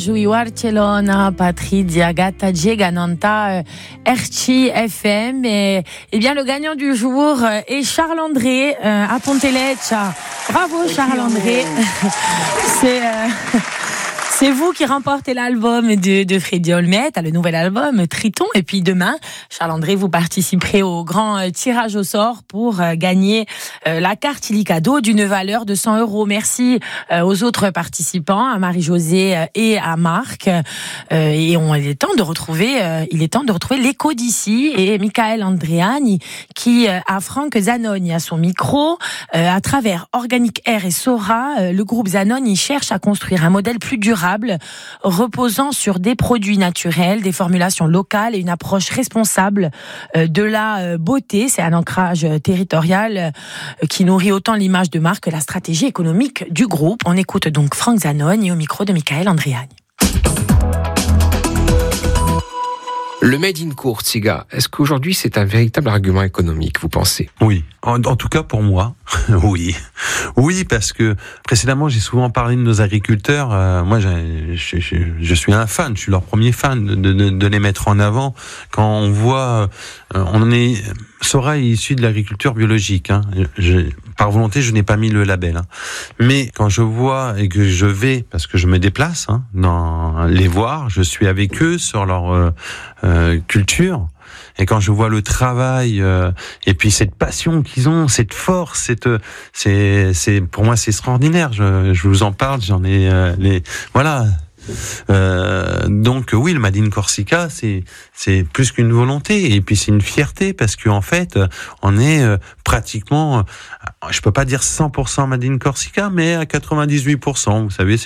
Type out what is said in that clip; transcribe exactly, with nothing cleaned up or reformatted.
Jui Barcelona, Patri Diagata Djegananta, R T F M. Et, et bien, le gagnant du jour est Charles-André euh, à Pontelecha. Bravo, Charles-André. C'est... Euh... C'est vous qui remportez l'album de, de Freddy Olmet, le nouvel album Triton. Et puis demain, Charles-André, vous participerez au grand tirage au sort pour gagner la carte Illicado d'une valeur de cent euros. Merci aux autres participants, à Marie-Josée et à Marc. Et on, il est temps de retrouver, il est temps de retrouver l'écho d'ici et Michael Andriani qui a Franck Zanoni à son micro. À travers Organic Air et Sora, le groupe Zanoni cherche à construire un modèle plus durable, reposant sur des produits naturels, des formulations locales et une approche responsable de la beauté. C'est un ancrage territorial qui nourrit autant l'image de marque que la stratégie économique du groupe. On écoute donc Franck Zanoni au micro de Michael Andriani. Le Made in Courtiga, est-ce qu'aujourd'hui c'est un véritable argument économique, vous pensez ? Oui, en, en tout cas pour moi, oui. Oui, parce que précédemment j'ai souvent parlé de nos agriculteurs. Euh, moi, je, je, je suis un fan, je suis leur premier fan de, de, de les mettre en avant. Quand on voit, euh, on est, Sora est issu de l'agriculture biologique. Hein. Je, par volonté, je n'ai pas mis le label. Hein. Mais quand je vois et que je vais, parce que je me déplace, hein, dans les voir, je suis avec eux sur leur euh, euh, culture. Et quand je vois le travail euh, et puis cette passion qu'ils ont, cette force, cette, c'est, c'est pour moi c'est extraordinaire. Je, je vous en parle, j'en ai euh, les, voilà. Euh, donc oui, le Made in Corsica, c'est c'est plus qu'une volonté et puis c'est une fierté parce qu'en fait, on est euh, pratiquement, je peux pas dire cent pour cent Made in Corsica, mais à quatre-vingt-dix-huit pour cent. Vous savez.